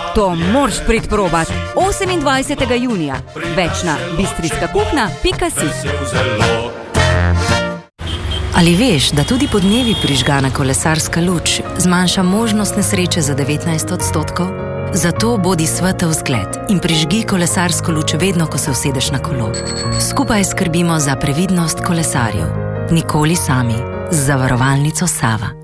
To moraš priti probat. 28. junija. Več na bistriskakukna.si. Ali veš, da tudi podnevi prižgana kolesarska luč zmanjša možnost nesreče za 19%? Zato bodi svetel zgled in prižgi kolesarsko luč vedno, ko se usedeš na kolo. Skupaj skrbimo za previdnost kolesarjev. Nikoli sami. Z Zavarovalnico Sava.